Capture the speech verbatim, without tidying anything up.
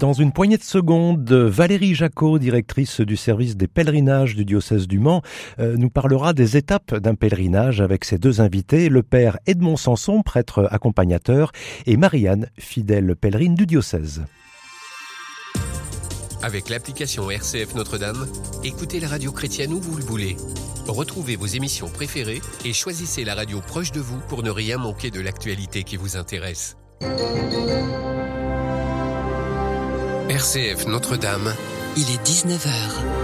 Dans une poignée de secondes, Valérie Jacot, directrice du service des pèlerinages du diocèse du Mans, euh, nous parlera des étapes d'un pèlerinage avec ses deux invités, le père Edmond Sanson, prêtre accompagnateur, et Marianne, fidèle pèlerine du diocèse. Avec l'application R C F Notre-Dame, écoutez la radio chrétienne où vous le voulez. Retrouvez vos émissions préférées et choisissez la radio proche de vous pour ne rien manquer de l'actualité qui vous intéresse. R C F Notre-Dame, il est dix-neuf heures.